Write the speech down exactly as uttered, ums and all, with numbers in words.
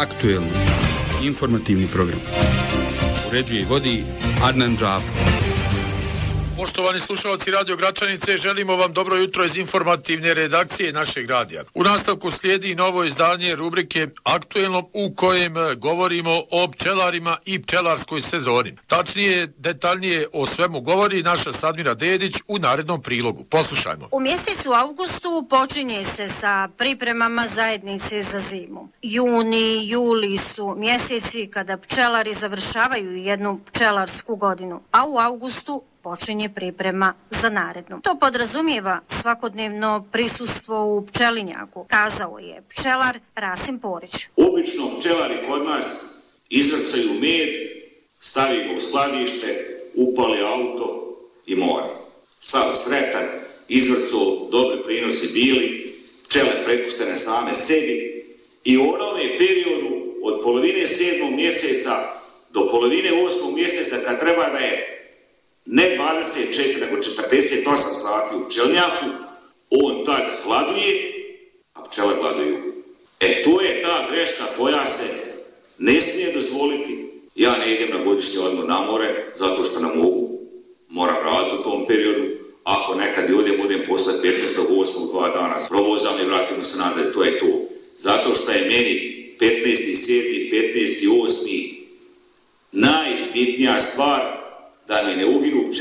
Aktuelni informativni program. Uređuje i vodi Adnan Džafar. Poštovani slušalci Radio Gračanice, želimo vam dobro jutro iz informativne redakcije našeg radija. U nastavku slijedi novo izdanje rubrike Aktuelno u kojem govorimo o pčelarima i pčelarskoj sezoni. Tačnije, detaljnije o svemu govori naša Sadmira Dedić u narednom prilogu. Poslušajmo. U mjesecu avgustu počinje se sa pripremama zajednice za zimu. Juni, juli su mjeseci kada pčelari završavaju jednu pčelarsku godinu, a u avgustu počinje priprema za narednu. To podrazumijeva svakodnevno prisustvo u pčelinjaku, kazao je pčelar Rasim Porić. Obično pčelari kod nas izvrcaju med, stavi ga u skladište, upali auto i mora. Sav sretan, izvrcao, dobri prinosi bili, pčele prepuštene same sebi i u onome periodu od polovine sedmog mjeseca do polovine osmog mjeseca kad treba da je ne dvadeset četiri, nego četrdeset osam sati u pčelnjaku, on tad hladuje, a pčele gladuju. E, to je ta greška koja se ne smije dozvoliti. Ja ne idem na godišnji odmor na more, zato što ne mogu, moram raditi u tom periodu. Ako nekad i odem, odem posle petnaestog osmog dva dana, provozam i vratimo se nazad, to je to. Zato što je meni petnaesti sedmi, petnaesti osmi najbitnija stvar da mi ne uginu pčele.